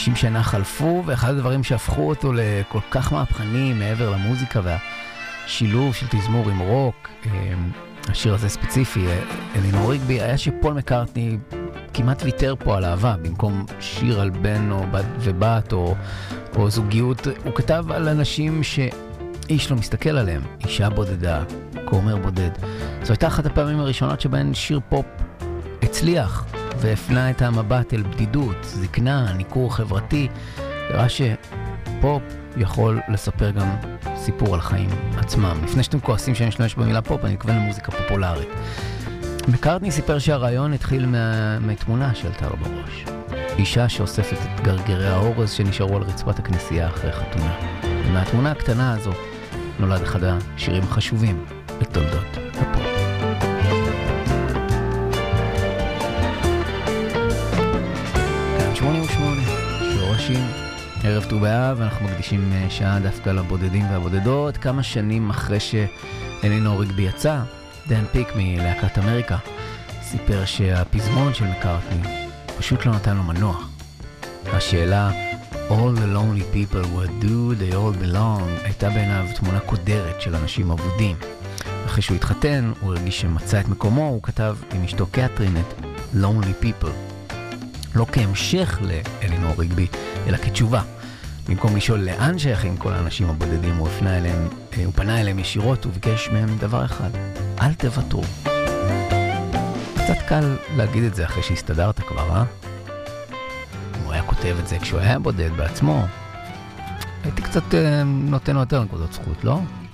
50 שנה חלפו, ואחד הדברים שהפכו אותו לכל כך מהפכני מעבר למוזיקה והשילוב של תזמור עם רוק, השיר הזה ספציפי, אלינור ריגבי, היה שפול מקארטני כמעט ויתר פה על אהבה, במקום שיר על בן או בת ובת או זוגיות, הוא כתב על אנשים שאיש לא מסתכל עליהם, אישה בודדה, כומר בודד. זו הייתה אחת הפעמים הראשונות שבהן שיר פופ הצליח, והפנה את המבט אל בדידות, זקנה, ניכור חברתי, הראה שפופ יכול לספר גם סיפור על חיים עצמם. לפני שאתם כועסים שאני משתמש במילה פופ, אני מתכוון למוזיקה פופולרית. מקארטני סיפר שהרעיון התחיל מתמונה שעלתה לו בראש. אישה שאוספת את גרגרי האורז שנשארו על רצפת הכנסייה אחרי חתונה. ומהתמונה הקטנה הזו נולד אחד השירים החשובים בתולדות הפופ. כאן 88, שורשים. ערב ט"ו באב, אנחנו מקדישים שעה דווקא לבודדים והבודדות. כמה שנים אחרי שאלינור ריגבי יצא, דן פיק מלהקת אמריקה סיפר שהפזמון של מקארטני פשוט לא נתן לו מנוח. השאלה All the lonely people, what do they all belong, הייתה בעיניו תמונה קודרת של אנשים אבודים. אחרי שהוא התחתן, הוא הרגיש שמצא את מקומו, הוא כתב עם אשתו קטרין את Lonely People. לא כהמשך לאלינור ריגבי, אלא כתשובה. במקום לשאול לאן שייכים כל האנשים הבודדים, הוא פנה אליהם ישירות וביקש מהם דבר אחד: אל תוותרו. קצת קל להגיד את זה אחרי שהסתדרת כבר, אם הוא היה כותב את זה כשהוא היה בודד בעצמו, הייתי קצת נותן לו יותר נקודות זכות, לא?